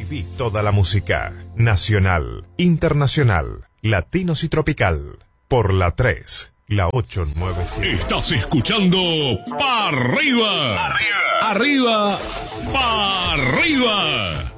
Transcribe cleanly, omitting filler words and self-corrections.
Viví toda la música, nacional, internacional, latinos y tropical, por la 3, la 897. Estás escuchando Pa' Arriba. Arriba. Arriba. Pa' Arriba.